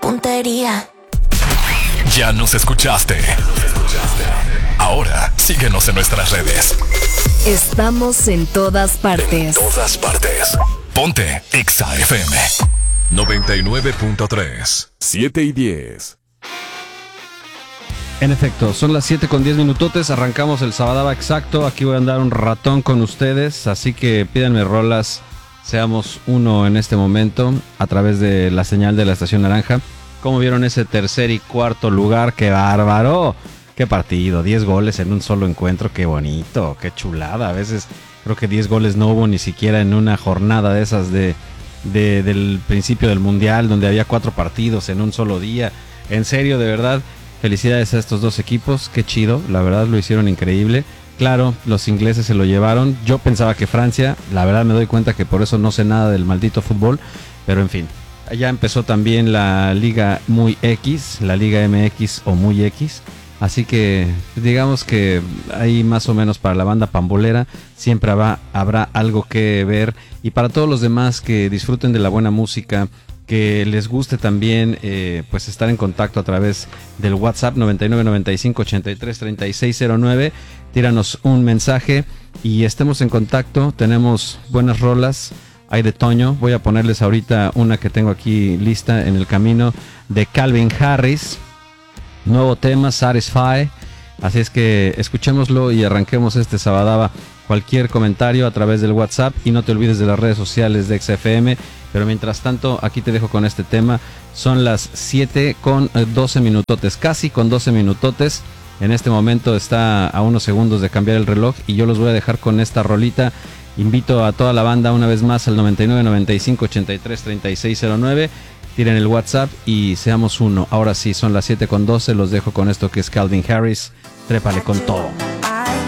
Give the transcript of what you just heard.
puntería. Ya nos escuchaste. Ahora síguenos en nuestras redes. Estamos en todas partes. Ponte Exa FM 99.3, 7:10. En efecto, son las 7:10. Arrancamos el Sabadaba exacto. Aquí voy a andar un ratón con ustedes. Así que pídanme rolas. Seamos uno en este momento a través de la señal de la Estación Naranja. ¿Cómo vieron ese tercer y cuarto lugar? ¡Qué bárbaro! ¡Qué partido! 10 goles en un solo encuentro. ¡Qué bonito! ¡Qué chulada! A veces creo que 10 goles no hubo ni siquiera en una jornada de esas del principio del Mundial, donde había 4 partidos en un solo día. En serio, de verdad, felicidades a estos dos equipos. ¡Qué chido! La verdad lo hicieron increíble. Claro, los ingleses se lo llevaron. Yo pensaba que Francia, la verdad me doy cuenta que por eso no sé nada del maldito fútbol, pero en fin. Ya empezó también la Liga Muy X, la Liga MX o Muy X. Así que digamos que ahí más o menos para la banda pambolera siempre habrá algo que ver. Y para todos los demás que disfruten de la buena música, que les guste también pues estar en contacto a través del WhatsApp 9995833609. Tíranos un mensaje y estemos en contacto. Tenemos buenas rolas. Hay de Toño. Voy a ponerles ahorita una que tengo aquí lista en el camino de Calvin Harris. Nuevo tema, Satisfy. Así es que escuchémoslo y arranquemos este Sabadaba. Cualquier comentario a través del WhatsApp y no te olvides de las redes sociales de XFM. Pero mientras tanto, aquí te dejo con este tema. Son las 7:12, casi con 12 minutotes. En este momento está a unos segundos de cambiar el reloj y yo los voy a dejar con esta rolita. Invito a toda la banda una vez más al 9995833609. Tiren el WhatsApp y seamos uno. Ahora sí, son las 7:12. Los dejo con esto que es Calvin Harris. Trépale con todo.